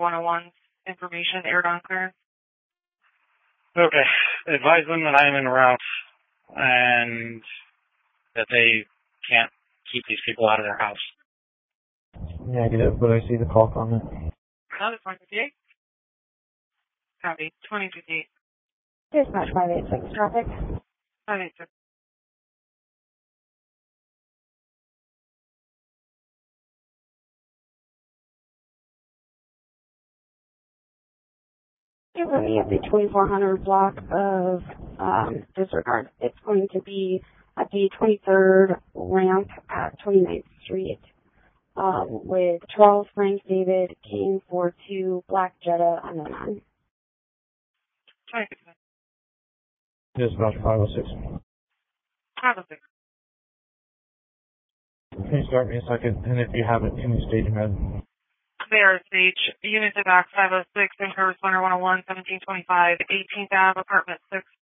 101's information aired on clearance. Okay. Advise them that I am en route and that they can't keep these people out of their house. Negative, but I see the call comment. Another 2058. Copy. 2058. Dispatch 586 traffic. 586. You're looking at the 2400 block of disregard. It's going to be at the 23rd ramp at 29th Street with Charles Frank David King 42 Black Jetta unknown. 2056. Dispatch 506. 506. Can you start me a second? And if you haven't, can you state your name? There, Stage. Unit to back 506 and Responder 101, 1725, 18th Ave, apartment 6.